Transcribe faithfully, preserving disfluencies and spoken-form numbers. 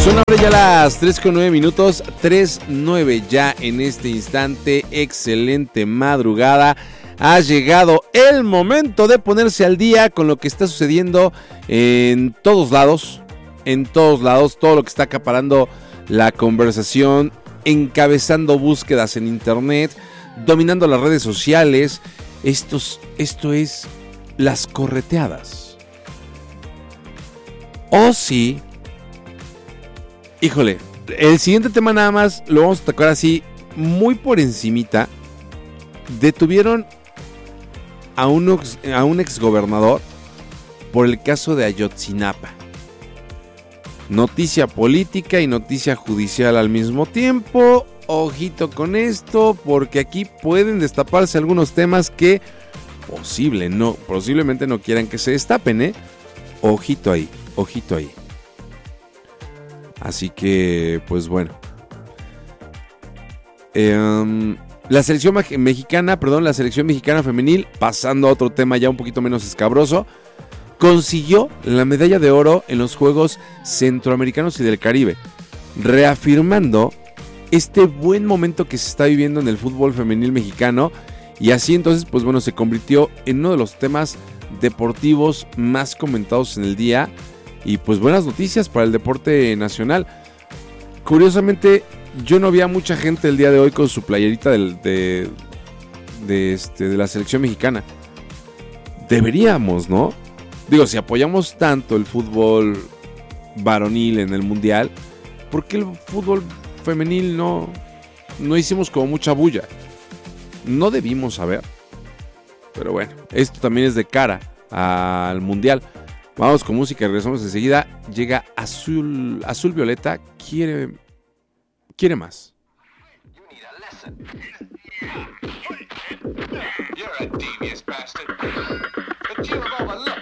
Son ahora ya las tres con nueve minutos, tres nueve ya en este instante. Excelente madrugada. Ha llegado el momento de ponerse al día con lo que está sucediendo en todos lados. En todos lados, todo lo que está acaparando la conversación, encabezando búsquedas en internet, dominando las redes sociales. Estos, esto es las correteadas. Oh, sí. Híjole, el siguiente tema nada más lo vamos a tocar así muy por encimita. Detuvieron a un, ex, a un exgobernador por el caso de Ayotzinapa. Noticia política y noticia judicial al mismo tiempo. Ojito con esto, porque aquí pueden destaparse algunos temas que posible, no, posiblemente no quieran que se destapen, ¿eh? Ojito ahí, ojito ahí. Así que, pues bueno. Eh, la selección mexicana, perdón, la selección mexicana femenil, pasando a otro tema ya un poquito menos escabroso, consiguió la medalla de oro en los Juegos Centroamericanos y del Caribe, reafirmando este buen momento que se está viviendo en el fútbol femenil mexicano, y así entonces, pues bueno, se convirtió en uno de los temas deportivos más comentados en el día. Y pues buenas noticias para el deporte nacional. Curiosamente, yo no vi a mucha gente el día de hoy con su playerita del, de, de, este, de la selección mexicana. Deberíamos, ¿no? Digo, si apoyamos tanto el fútbol varonil en el mundial, ¿por qué el fútbol femenil no, no hicimos como mucha bulla? No debimos saber. Pero bueno, esto también es de cara al mundial. Vamos con música y regresamos enseguida. Llega Azul, Azul Violeta. Quiere, quiere más. You're a devious